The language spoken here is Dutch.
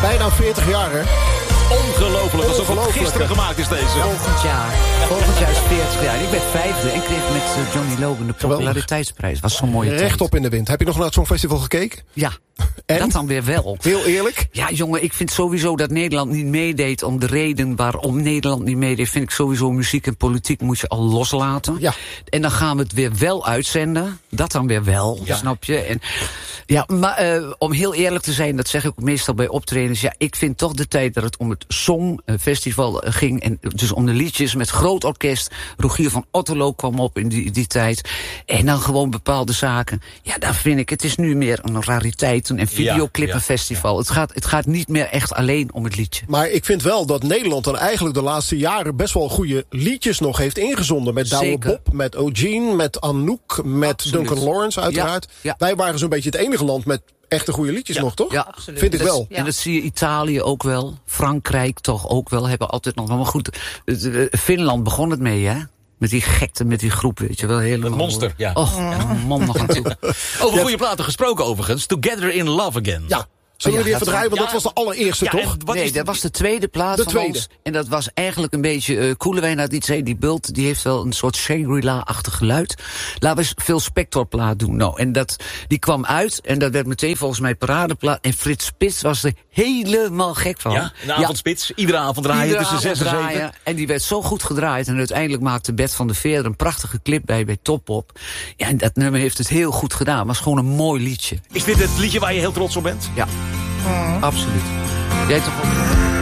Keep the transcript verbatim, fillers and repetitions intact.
Bijna veertig jaar, hè? Ongelooflijk, alsof het gisteren gemaakt is deze. Volgend jaar. Volgend jaar is veertig jaar. Ik werd vijfde en kreeg met uh, Johnny Logan de populariteitsprijs. Was zo'n mooie tijd. Rechtop in de wind. Heb je nog naar het Songfestival gekeken? Ja. En? Dat dan weer wel. Heel eerlijk? Ja, jongen, ik vind sowieso dat Nederland niet meedeed. Om de reden waarom Nederland niet meedeed, vind ik sowieso muziek en politiek moet je al loslaten. Ja. En dan gaan we het weer wel uitzenden. Dat dan weer wel, ja. Snap je? En, ja, maar uh, om heel eerlijk te zijn, dat zeg ik ook meestal bij optredens. Ja, ik vind toch de tijd dat het om het Songfestival ging. En dus om de liedjes met groot orkest. Rogier van Otterlo kwam op in die, die tijd. En dan gewoon bepaalde zaken. Ja, daar vind ik, het is nu meer een rariteit. En videoclippenfestival. Ja, ja, ja. Het, gaat, het gaat niet meer echt alleen om het liedje. Maar ik vind wel dat Nederland dan eigenlijk de laatste jaren best wel goede liedjes nog heeft ingezonden. Met Douwe Bob, met Eugene, met Anouk, met Absoluut. Duncan Lawrence uiteraard. Ja, ja. Wij waren zo'n beetje het enige land met echte goede liedjes ja, nog, toch? Ja, absoluut. Vind ik dat, wel. Ja. En dat zie je Italië ook wel. Frankrijk toch ook wel. Hebben altijd nog wel. Maar goed, Finland begon het mee, hè? Met die gekte, met die groep, weet je wel. Helemaal. Het monster, ja. Och, ja, man nog aan toe. Over goede platen gesproken overigens. Together in Love Again. Ja. Zullen we die even draaien? Want ja, dat was de allereerste, ja, toch? Nee, dat de... was de tweede plaat de van tweede. ons. En dat was eigenlijk een beetje... Uh, Koelewijn had iets zei, die Bult, die heeft wel een soort Shangri-La-achtig geluid. Laten we eens veel Spector-plaat doen. Nou, en dat, die kwam uit en dat werd meteen volgens mij paradeplaat. En Frits Spits was er helemaal gek van. Ja, een avondspits. Ja. Iedere avond draaien Iedere tussen zes en zeven. En die werd zo goed gedraaid. En uiteindelijk maakte Bert van der Veer er een prachtige clip bij, bij Top-Op. Ja, en dat nummer heeft het heel goed gedaan. Het was gewoon een mooi liedje. Is dit het liedje waar je heel trots op bent? Ja. Mm. Absoluut. Jij toch ook?